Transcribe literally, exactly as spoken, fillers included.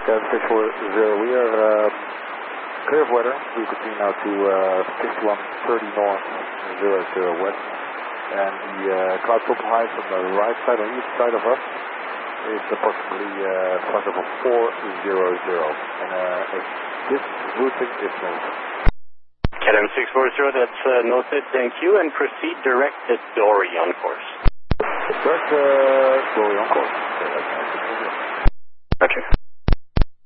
Kevin six four zero, we are uh, clear of weather. We continue now to uh, fifty-one thirty north, zero zero west. And the uh, cloud total height from the right side on each side of us is approximately uh, flight level four zero zero. And uh, this routing is north. Kevin six four zero, that's uh, noted, thank you. And proceed direct at Dory on course. Direct uh, Dory on course. Roger.